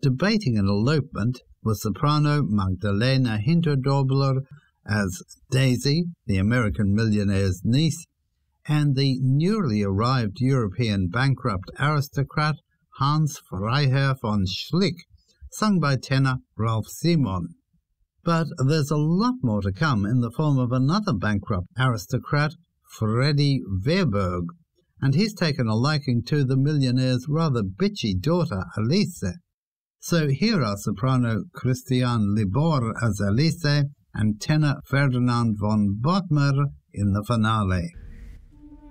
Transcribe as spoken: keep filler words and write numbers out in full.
debating an elopement with soprano Magdalena Hinterdobler as Daisy, the American millionaire's niece, and the newly arrived European bankrupt aristocrat Hans Freiherr von Schlick, sung by tenor Ralph Simon. But there's a lot more to come in the form of another bankrupt aristocrat, Freddie Wehrberg, and he's taken a liking to the millionaire's rather bitchy daughter, Alice. So here are soprano Christian Libor as Alice and tenor Ferdinand von Bottmer in the finale.